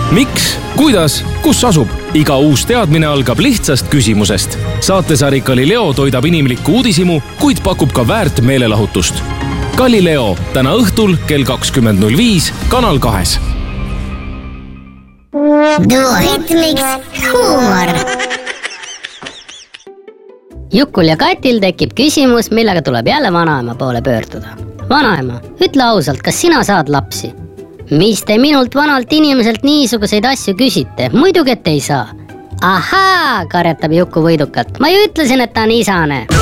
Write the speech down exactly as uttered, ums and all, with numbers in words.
miks, kuidas, kus asub? Iga uus teadmine algab lihtsast küsimusest. Saatesari Galileo toidab inimlikku uudishimu, kuid pakub ka väärt meelelahutust. Galileo täna õhtul kell kakskümmend null viis Kanal kahes. Duoritmiks huumor. Jukul ja Katil tekib küsimus, millega tuleb jälle vanaema poole pöörduda. Vanaema, ütle ausalt, kas sina saad lapsi? Mis te minult vanalt inimeselt niisuguseid asju küsite? Muidugi, et ei saa. Ahaa, karjatab Juku võidukalt. Ma ju ütlesin, et ta on isane.